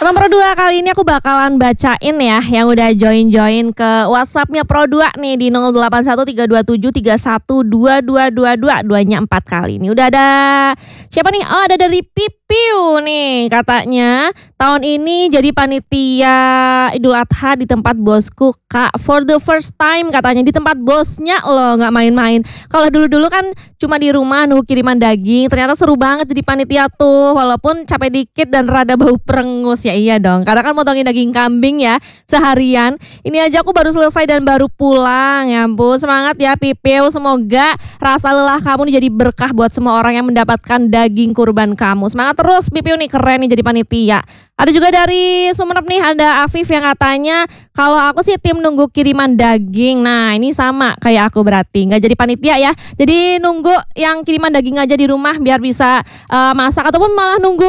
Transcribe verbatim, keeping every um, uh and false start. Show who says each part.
Speaker 1: Sobat Pro dua, kali ini aku bakalan bacain ya yang udah join-join ke WhatsApp-nya Pro dua nih di nol delapan satu tiga dua tujuh tiga satu dua dua dua dua, duanya empat kali. Ini udah ada siapa nih? Oh, ada dari Pipiu nih, katanya tahun ini jadi panitia Idul Adha di tempat bosku Kak, for the first time katanya, di tempat bosnya loh, nggak main-main. Kalau dulu-dulu kan cuma di rumah nunggu kiriman daging, ternyata seru banget jadi panitia tuh, walaupun capek dikit dan rada bau perengus. Ya iya dong, karena kan motongin daging kambing ya seharian. Ini aja aku baru selesai dan baru pulang. Ya ampun, semangat ya Pipiu, semoga rasa lelah kamu jadi berkah buat semua orang yang mendapatkan daging kurban kamu. Semangat terus Pipiu nih, keren nih jadi panitia. Ada juga dari Sumenep nih, ada Afif yang katanya kalau aku sih tim nunggu kiriman daging. Nah ini sama kayak aku, berarti nggak jadi panitia ya. Jadi nunggu yang kiriman daging aja di rumah biar bisa uh, masak, ataupun malah nunggu